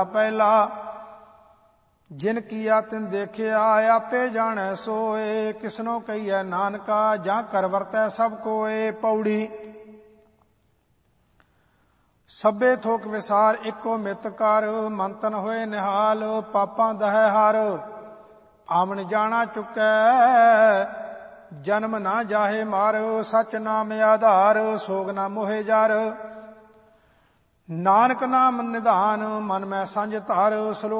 ਪਹਿਲਾ ਜਿਨ ਕੀਆ ਤਿਨ ਦੇਖਿਆ ਆਪੇ ਜਾਣੈ ਸੋਏ। ਕਿਸਨੋ ਕਹੀਐ ਨਾਨਕਾ ਜਾਂ ਕਰ ਵਰਤੈ ਸਭ ਕੋਏ। ਪੌੜੀ ਸਭੇ ਥੋਕ ਵਿਸਾਰ ਇੱਕੋ ਮਿਤ ਕਰ। ਮਨ ਤਨ ਹੋਏ ਨਿਹਾਲ ਪਾਪਾਂ ਦਹੈ ਹਰ। ਆਵਣ ਜਾਣਾ ਚੁੱਕੈ ਜਨਮ ਨਾ ਜਾਹੇ ਮਾਰ। ਸਚ ਨਾਮ ਆਧਾਰ ਸੋਗ ਨਾ ਮੋਹੇ ਜਰ। ਨਾਨਕ ਨਾਮ ਨਿਧਾਨ ਮਨ ਮੈਂ ਸਾਂਝ ਧਰ।